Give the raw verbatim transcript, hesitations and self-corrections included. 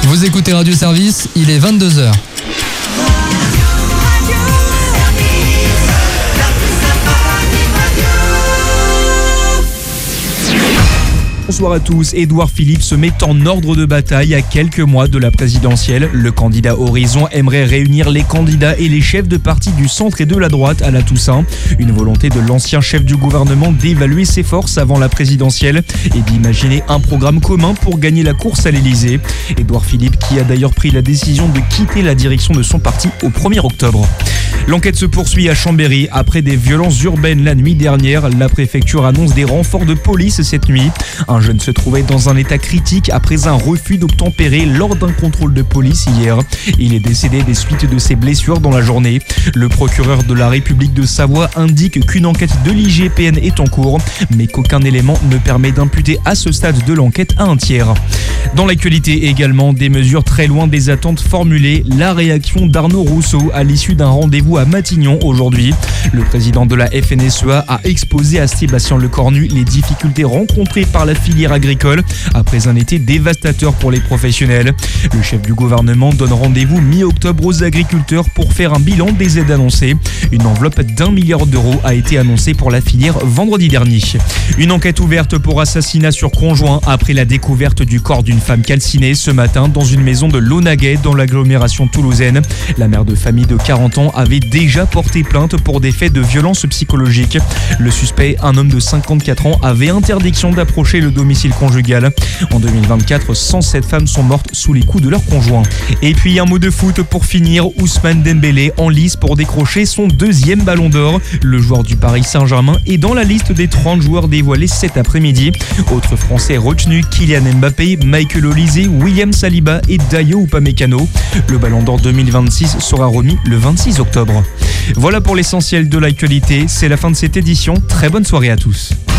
Vous écoutez Radio Service, il est vingt-deux heures. Bonsoir à tous. Édouard Philippe se met en ordre de bataille à quelques mois de la présidentielle. Le candidat Horizon aimerait réunir les candidats et les chefs de parti du centre et de la droite à la Toussaint. Une volonté de l'ancien chef du gouvernement d'évaluer ses forces avant la présidentielle et d'imaginer un programme commun pour gagner la course à l'Elysée. Édouard Philippe qui a d'ailleurs pris la décision de quitter la direction de son parti au premier octobre. L'enquête se poursuit à Chambéry. Après des violences urbaines la nuit dernière, la préfecture annonce des renforts de police cette nuit. Un jeune se trouvait dans un état critique après un refus d'obtempérer lors d'un contrôle de police hier. Il est décédé des suites de ses blessures dans la journée. Le procureur de la République de Savoie indique qu'une enquête de l'I G P N est en cours, mais qu'aucun élément ne permet d'imputer à ce stade de l'enquête à un tiers. Dans l'actualité également, des mesures très loin des attentes formulées. La réaction d'Arnaud Rousseau à l'issue d'un rendez-vous à Matignon aujourd'hui. Le président de la F N S E A a exposé à Sébastien Lecornu les difficultés rencontrées par la filière agricole après un été dévastateur pour les professionnels. Le chef du gouvernement donne rendez-vous mi-octobre aux agriculteurs pour faire un bilan des aides annoncées. Une enveloppe d'un milliard d'euros a été annoncée pour la filière vendredi dernier. Une enquête ouverte pour assassinat sur conjoint après la découverte du corps d'une femme calcinée ce matin dans une maison de Launaguet dans l'agglomération toulousaine. La mère de famille de quarante ans avait déjà porté plainte pour des faits de violence psychologique. Le suspect, un homme de cinquante-quatre ans, avait interdiction d'approcher le domicile conjugal. En deux mille vingt-quatre, cent sept femmes sont mortes sous les coups de leur conjoint. Et puis un mot de foot pour finir. Ousmane Dembélé en lice pour décrocher son deuxième ballon d'or. Le joueur du Paris Saint-Germain est dans la liste des trente joueurs dévoilés cet après-midi. Autres Français retenus, Kylian Mbappé, Michael Olise, William Saliba et Dayo Upamecano. Le ballon d'or deux mille vingt-six sera remis le vingt-six octobre. Voilà pour l'essentiel de l'actualité. C'est la fin de cette édition. Très bonne soirée à tous.